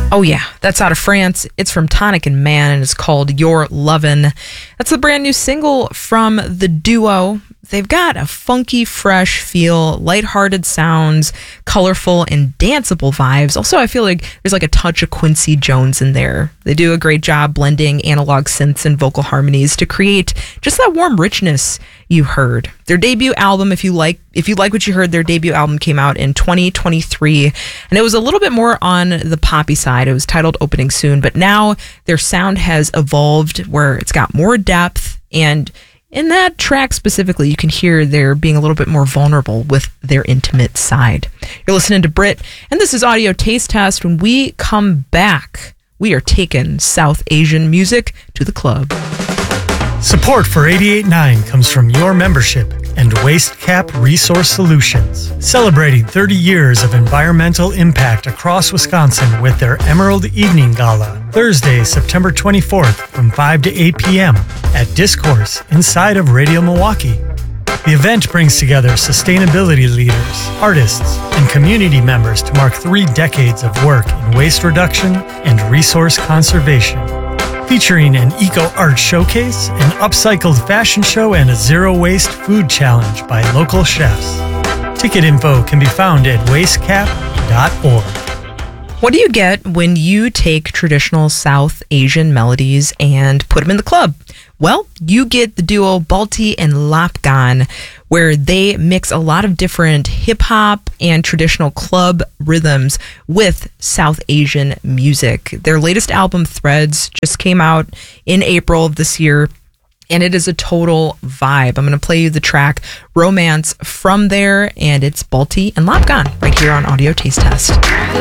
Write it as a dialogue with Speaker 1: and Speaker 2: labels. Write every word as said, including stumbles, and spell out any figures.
Speaker 1: Oh yeah, that's out of France. It's from Tonic and Man, and it's called Your Lovin'. That's the brand new single from the duo. They've got a funky, fresh feel, lighthearted sounds, colorful and danceable vibes. Also, I feel like there's like a touch of Quincy Jones in there. They do a great job blending analog synths and vocal harmonies to create just that warm richness you heard. Their debut album, if you like, if you like what you heard, their debut album came out in twenty twenty-three, and it was a little bit more on the poppy side. It was titled Opening Soon, but now their sound has evolved where it's got more depth, and in that track specifically, you can hear they're being a little bit more vulnerable with their intimate side. You're listening to Brit, and this is Audio Taste Test. When we come back, we are taking South Asian music to the club.
Speaker 2: Support for eighty-eight point nine comes from your membership and Waste Cap Resource Solutions, celebrating thirty years of environmental impact across Wisconsin with their Emerald Evening Gala, Thursday, September twenty-fourth from five to eight p.m. at Discourse inside of Radio Milwaukee. The event brings together sustainability leaders, artists, and community members to mark three decades of work in waste reduction and resource conservation. Featuring an eco-art showcase, an upcycled fashion show, and a zero-waste food challenge by local chefs. Ticket info can be found at wastecap dot org.
Speaker 1: What do you get when you take traditional South Asian melodies and put them in the club? Well, you get the duo Balti and Lapgan, where they mix a lot of different hip-hop and traditional club rhythms with South Asian music. Their latest album, Threads, just came out in April of this year, and it is a total vibe. I'm going to play you the track Romance from there, and it's Balti and Lapgan right here on Audio Taste Test.